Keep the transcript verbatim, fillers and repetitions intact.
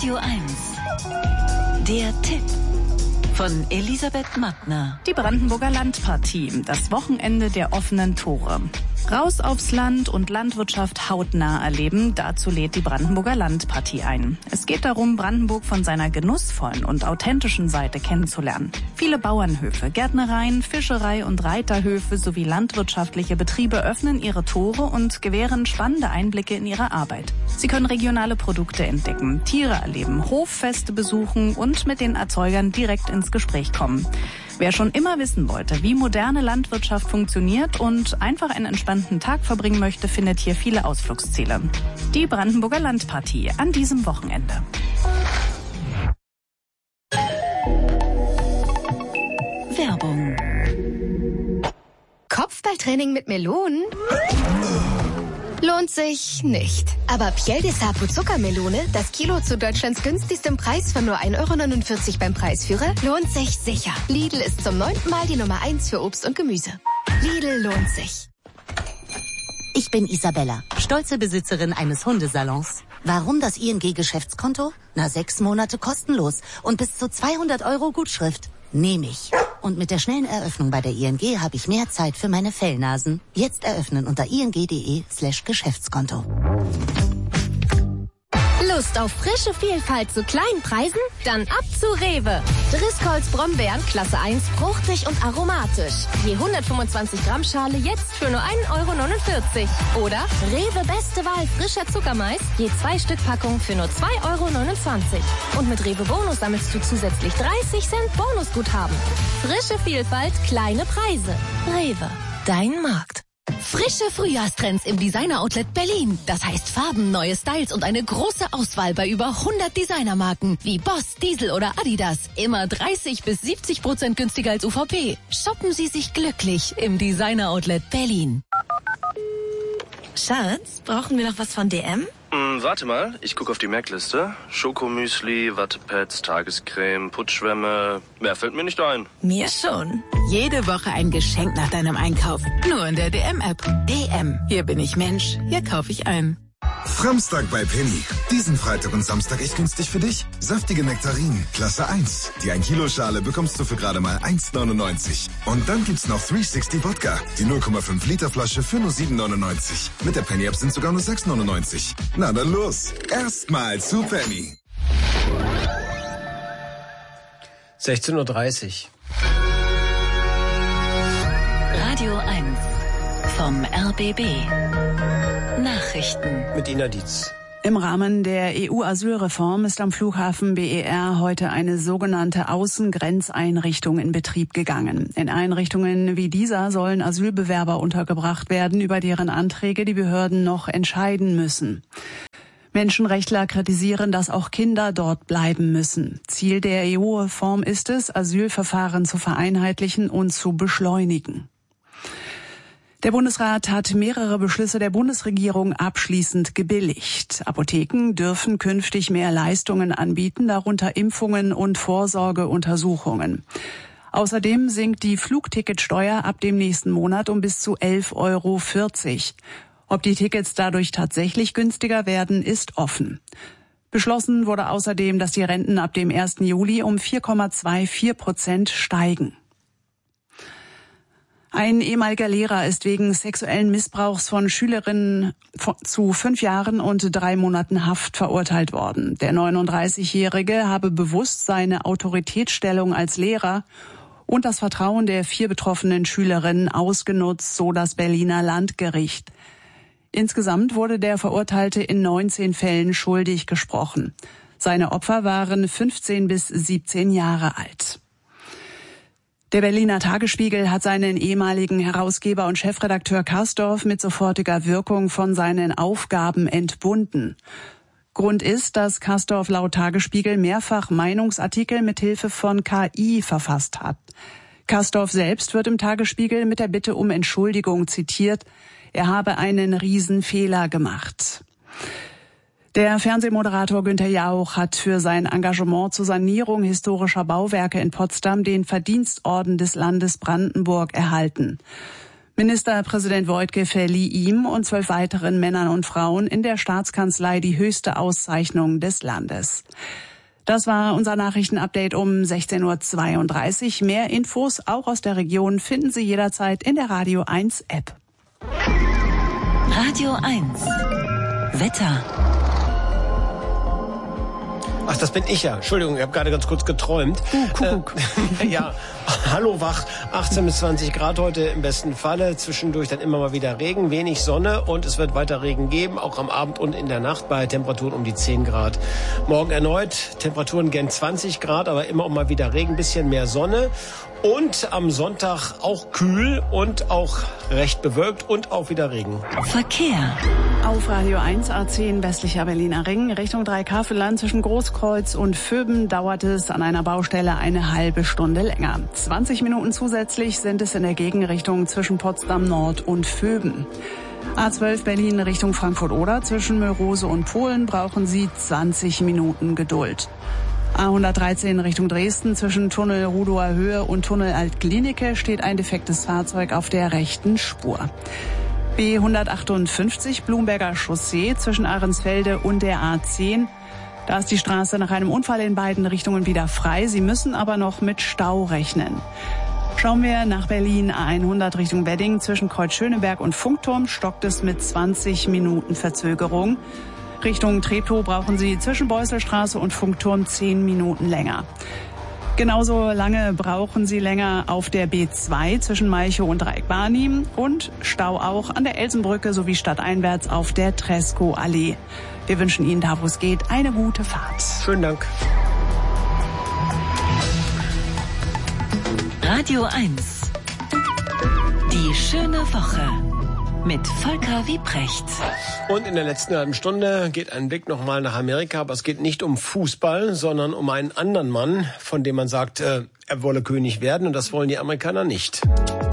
Radio eins. Der Tipp von Elisabeth Mattner. Die Brandenburger Landpartie, das Wochenende der offenen Tore. Raus aufs Land und Landwirtschaft hautnah erleben, dazu lädt die Brandenburger Landpartie ein. Es geht darum, Brandenburg von seiner genussvollen und authentischen Seite kennenzulernen. Viele Bauernhöfe, Gärtnereien, Fischerei und Reiterhöfe sowie landwirtschaftliche Betriebe öffnen ihre Tore und gewähren spannende Einblicke in ihre Arbeit. Sie können regionale Produkte entdecken, Tiere erleben, Hoffeste besuchen und mit den Erzeugern direkt ins Gespräch kommen. Wer schon immer wissen wollte, wie moderne Landwirtschaft funktioniert und einfach einen entspannten Tag verbringen möchte, findet hier viele Ausflugsziele. Die Brandenburger Landpartie an diesem Wochenende. Werbung. Kopfballtraining mit Melonen? Lohnt sich nicht. Aber Piel de Sapo Zuckermelone, das Kilo zu Deutschlands günstigstem Preis von nur ein Euro neunundvierzig beim Preisführer, lohnt sich sicher. Lidl ist zum neunten Mal die Nummer eins für Obst und Gemüse. Lidl lohnt sich. Ich bin Isabella, stolze Besitzerin eines Hundesalons. Warum das I N G-Geschäftskonto? Na, sechs Monate kostenlos und bis zu zweihundert Euro Gutschrift. Nehme ich. Und mit der schnellen Eröffnung bei der I N G habe ich mehr Zeit für meine Fellnasen. Jetzt eröffnen unter ing.de slash Geschäftskonto. Lust auf frische Vielfalt zu kleinen Preisen? Dann ab zu Rewe. Driscolls Brombeeren, Klasse eins, fruchtig und aromatisch. Je hundertfünfundzwanzig Gramm Schale jetzt für nur ein Euro neunundvierzig. Oder Rewe Beste Wahl frischer Zuckermais, je zwei Stück Packung für nur zwei Euro neunundzwanzig. Und mit Rewe Bonus sammelst du zusätzlich dreißig Cent Bonusguthaben. Frische Vielfalt, kleine Preise. Rewe, dein Markt. Frische Frühjahrstrends im Designer-Outlet Berlin. Das heißt Farben, neue Styles und eine große Auswahl bei über hundert Designermarken wie Boss, Diesel oder Adidas. Immer dreißig bis siebzig Prozent günstiger als U V P. Shoppen Sie sich glücklich im Designer-Outlet Berlin. Schatz, brauchen wir noch was von D M? Hm, warte mal, ich gucke auf die Merkliste. Schokomüsli, Wattepads, Tagescreme, Putzschwämme. Mehr fällt mir nicht ein. Mir schon. Jede Woche ein Geschenk nach deinem Einkauf. Nur in der D M-App. D M. Hier bin ich Mensch. Hier kaufe ich ein. Framstag bei Penny. Diesen Freitag und Samstag echt günstig für dich. Saftige Nektarinen, Klasse eins. Die ein Kilo Schale bekommst du für gerade mal eins neunundneunzig. Und dann gibt's noch dreihundertsechzig Wodka. Die null Komma fünf Liter Flasche für nur sieben neunundneunzig. Mit der Penny-App sind sogar nur sechs neunundneunzig. Na dann los. Erstmal zu Penny. sechzehn Uhr dreißig. Radio eins vom R B B. Nachrichten mit Ina Dietz. Im Rahmen der E U-Asylreform ist am Flughafen B E R heute eine sogenannte Außengrenzeinrichtung in Betrieb gegangen. In Einrichtungen wie dieser sollen Asylbewerber untergebracht werden, über deren Anträge die Behörden noch entscheiden müssen. Menschenrechtler kritisieren, dass auch Kinder dort bleiben müssen. Ziel der E U-Reform ist es, Asylverfahren zu vereinheitlichen und zu beschleunigen. Der Bundesrat hat mehrere Beschlüsse der Bundesregierung abschließend gebilligt. Apotheken dürfen künftig mehr Leistungen anbieten, darunter Impfungen und Vorsorgeuntersuchungen. Außerdem sinkt die Flugticketsteuer ab dem nächsten Monat um bis zu elf Euro vierzig. Ob die Tickets dadurch tatsächlich günstiger werden, ist offen. Beschlossen wurde außerdem, dass die Renten ab dem ersten Juli um vier Komma vierundzwanzig Prozent steigen. Ein ehemaliger Lehrer ist wegen sexuellen Missbrauchs von Schülerinnen zu fünf Jahren und drei Monaten Haft verurteilt worden. Der neununddreißigjährige habe bewusst seine Autoritätsstellung als Lehrer und das Vertrauen der vier betroffenen Schülerinnen ausgenutzt, so das Berliner Landgericht. Insgesamt wurde der Verurteilte in neunzehn Fällen schuldig gesprochen. Seine Opfer waren fünfzehn bis siebzehn Jahre alt. Der Berliner Tagesspiegel hat seinen ehemaligen Herausgeber und Chefredakteur Kastorf mit sofortiger Wirkung von seinen Aufgaben entbunden. Grund ist, dass Kastorf laut Tagesspiegel mehrfach Meinungsartikel mit Hilfe von K I verfasst hat. Kastorf selbst wird im Tagesspiegel mit der Bitte um Entschuldigung zitiert, er habe einen Riesenfehler gemacht. Der Fernsehmoderator Günther Jauch hat für sein Engagement zur Sanierung historischer Bauwerke in Potsdam den Verdienstorden des Landes Brandenburg erhalten. Ministerpräsident Woidke verlieh ihm und zwölf weiteren Männern und Frauen in der Staatskanzlei die höchste Auszeichnung des Landes. Das war unser Nachrichtenupdate um sechzehn Uhr zweiunddreißig. Mehr Infos auch aus der Region finden Sie jederzeit in der Radio eins App. Radio eins Wetter. Ach, das bin ich ja. Entschuldigung, ich habe gerade ganz kurz geträumt. Uh, Kuckuck. Äh, ja, hallo wach. achtzehn bis zwanzig Grad heute im besten Falle. Zwischendurch dann immer mal wieder Regen, wenig Sonne und es wird weiter Regen geben, auch am Abend und in der Nacht bei Temperaturen um die zehn Grad. Morgen erneut Temperaturen gern zwanzig Grad, aber immer mal wieder Regen, bisschen mehr Sonne. Und am Sonntag auch kühl und auch recht bewölkt und auch wieder Regen. Verkehr. Auf Radio eins A zehn westlicher Berliner Ring Richtung Dreikafelland zwischen Großkreuz und Vöben dauert es an einer Baustelle eine halbe Stunde länger. zwanzig Minuten zusätzlich sind es in der Gegenrichtung zwischen Potsdam Nord und Vöben. A zwölf Berlin Richtung Frankfurt-Oder zwischen Mölrose und Polen brauchen Sie zwanzig Minuten Geduld. A hundertdreizehn Richtung Dresden zwischen Tunnel Rudower Höhe und Tunnel Altklinike steht ein defektes Fahrzeug auf der rechten Spur. B hundertachtundfünfzig Blumberger Chaussee zwischen Ahrensfelde und der A zehn. Da ist die Straße nach einem Unfall in beiden Richtungen wieder frei. Sie müssen aber noch mit Stau rechnen. Schauen wir nach Berlin A hundert Richtung Wedding zwischen Kreuz Schöneberg und Funkturm stockt es mit zwanzig Minuten Verzögerung. Richtung Treptow brauchen Sie zwischen Beusselstraße und Funkturm zehn Minuten länger. Genauso lange brauchen Sie länger auf der B zwei zwischen Malchow und Dreieck-Barnim und Stau auch an der Elsenbrücke sowie stadteinwärts auf der Tresco-Allee. Wir wünschen Ihnen da, wo es geht, eine gute Fahrt. Schönen Dank. Radio eins. Die schöne Woche. Mit Volker Wiebrecht. Und in der letzten halben Stunde geht ein Blick nochmal nach Amerika, aber es geht nicht um Fußball, sondern um einen anderen Mann, von dem man sagt, äh, er wolle König werden und das wollen die Amerikaner nicht.